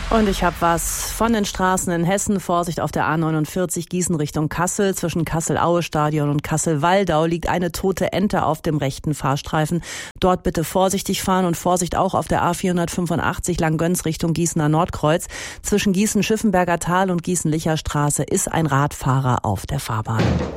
Und ich habe was von den Straßen in Hessen. Vorsicht auf der A49 Gießen Richtung Kassel. Zwischen Kassel-Aue-Stadion und Kassel-Waldau liegt eine tote Ente auf dem rechten Fahrstreifen. Dort bitte vorsichtig fahren und Vorsicht auch auf der A485 Langgöns Richtung Gießener Nordkreuz. Zwischen Gießen-Schiffenberger Tal und Gießen-Licher Straße ist ein Radfahrer auf der Fahrbahn.